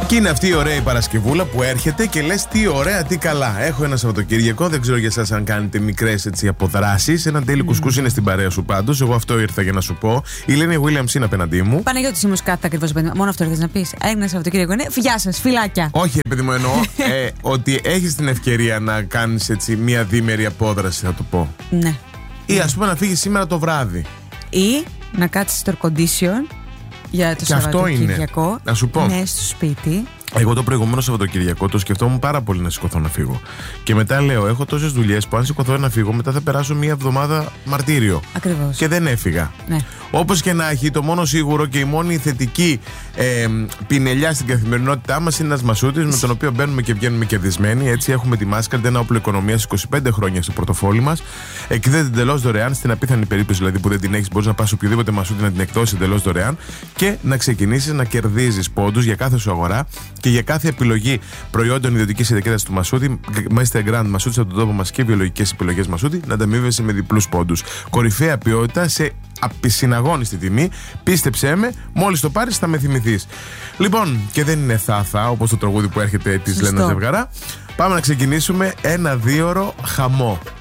Και είναι αυτή η ωραία Παρασκευούλα που έρχεται και λες τι ωραία, τι καλά. Έχω ένα Σαββατοκύριακο, δεν ξέρω για εσάς αν κάνετε μικρές αποδράσεις. Ένα τέλειο κουσκούς είναι στην παρέα σου πάντως. Εγώ αυτό ήρθα για να σου πω. Η Λένη Williams είναι απέναντί μου. Παναγιώτης είμαι κάτι ακριβώς. Μόνο αυτό ήρθες να πεις. Ένα Σαββατοκύριακο είναι. Γεια σας, φυλάκια. Όχι, παιδί μου, εννοώ ότι έχεις την ευκαιρία να κάνεις μια διήμερη απόδραση, θα το πω. Ναι. Ή ας πούμε να φύγεις σήμερα το βράδυ. Ή να κάτσεις στο air condition για το Σαββατοκύριακο. Να σου πω. Ναι, στο σπίτι. Εγώ το προηγούμενο Σαββατοκυριακό το σκεφτόμουν πάρα πολύ να σηκωθώ να φύγω. Και μετά λέω: έχω τόσες δουλειές που αν σηκωθώ να φύγω, μετά θα περάσω μία εβδομάδα μαρτύριο. Ακριβώς. Και δεν έφυγα. Ναι. Όπως και να έχει, το μόνο σίγουρο και η μόνη θετική πινελιά στην καθημερινότητά μας είναι ένας μασούτης με τον οποίο μπαίνουμε και βγαίνουμε κερδισμένοι. Έτσι, έχουμε τη Mastercard, ένα όπλο οικονομίας 25 χρόνια στο πορτοφόλι μας. Εκδίδεται εντελώς δωρεάν. Στην απίθανη περίπτωση δηλαδή που δεν την έχεις, μπορείς να πας οποιοδήποτε μασούτη να την εκδώσεις εντελώς δωρεάν και να ξεκινήσεις να κερδίζεις πόντους για κάθε σου αγορά. Και για κάθε επιλογή προϊόντων ιδιωτικής ετικέτας του Μασούτη, Master Grand Μασούτη από τον τόπο μας και βιολογικές επιλογές Μασούτη, να ανταμείβεσαι με διπλούς πόντους. Κορυφαία ποιότητα σε απεισυναγώνιστη τιμή. Πίστεψέ με, μόλις το πάρεις θα με θυμηθείς. Λοιπόν, και δεν είναι θάθα όπως το τραγούδι που έρχεται της Λένα Ζευγαρά. Πάμε να ξεκινήσουμε ένα 2ωρο χαμό.